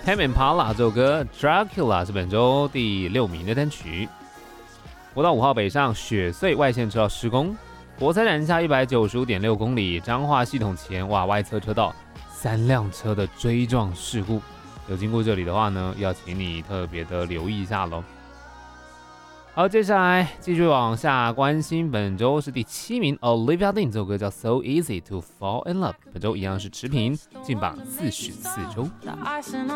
Tame Impala 这首歌 Dracula 是本周第6名的单曲。国道5号北上雪隧外线车道施工，活塞南下195.6公里，彰化系统前外侧车道3辆车的追撞事故，有经过这里的话呢，要请你特别的留意一下咯。好，接下来继续往下关心，本周是第7名 Olivia Dean 这首歌叫 So Easy to Fall in Love， 本周一样是持平，进榜44周。